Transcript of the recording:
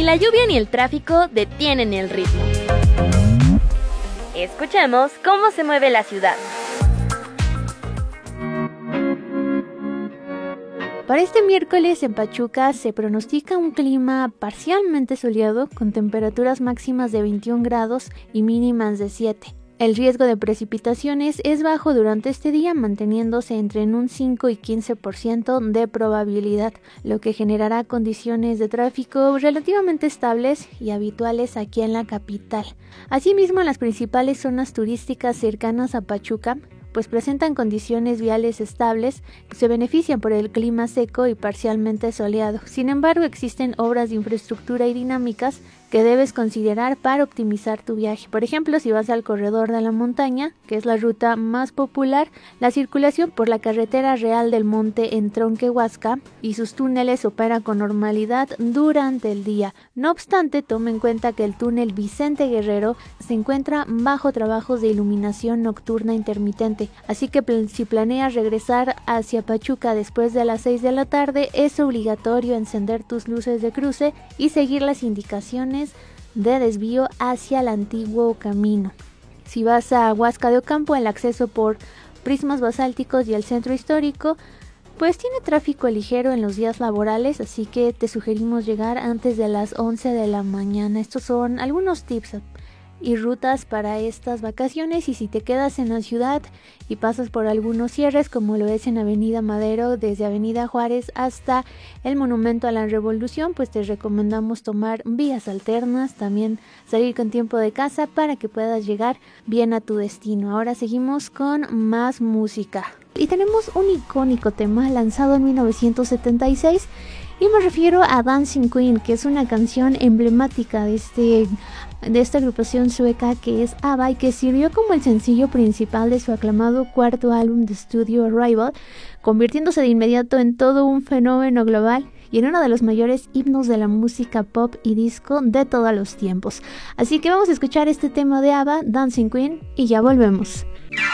la lluvia ni el tráfico detienen el ritmo. Escuchemos cómo se mueve la ciudad. Para este miércoles en Pachuca se pronostica un clima parcialmente soleado con temperaturas máximas de 21 grados y mínimas de 7. El riesgo de precipitaciones es bajo durante este día, manteniéndose entre un 5 y 15% de probabilidad, lo que generará condiciones de tráfico relativamente estables y habituales aquí en la capital. Asimismo, en las principales zonas turísticas cercanas a Pachuca, pues presentan condiciones viales estables que se benefician por el clima seco y parcialmente soleado. Sin embargo, existen obras de infraestructura y dinámicas que debes considerar para optimizar tu viaje. Por ejemplo, si vas al Corredor de la Montaña, que es la ruta más popular, la circulación por la carretera Real del Monte en Tronquehuasca y sus túneles opera con normalidad durante el día. No obstante, toma en cuenta que el túnel Vicente Guerrero se encuentra bajo trabajos de iluminación nocturna intermitente, así que si planeas regresar hacia Pachuca después de las 6 de la tarde, es obligatorio encender tus luces de cruce y seguir las indicaciones de desvío hacia el antiguo camino. Si vas a Huasca de Ocampo, el acceso por Prismas Basálticos y el centro histórico pues tiene tráfico ligero en los días laborales, así que te sugerimos llegar antes de las 11 de la mañana. Estos son algunos tips y rutas para estas vacaciones, y si te quedas en la ciudad y pasas por algunos cierres, como lo es en Avenida Madero, desde Avenida Juárez hasta el Monumento a la Revolución, pues te recomendamos tomar vías alternas, también salir con tiempo de casa para que puedas llegar bien a tu destino. Ahora seguimos con más música y tenemos un icónico tema lanzado en 1976 y me refiero a Dancing Queen, que es una canción emblemática de esta agrupación sueca que es ABBA y que sirvió como el sencillo principal de su aclamado cuarto álbum de estudio Arrival, convirtiéndose de inmediato en todo un fenómeno global y en uno de los mayores himnos de la música pop y disco de todos los tiempos. Así que vamos a escuchar este tema de ABBA, Dancing Queen, y ya volvemos.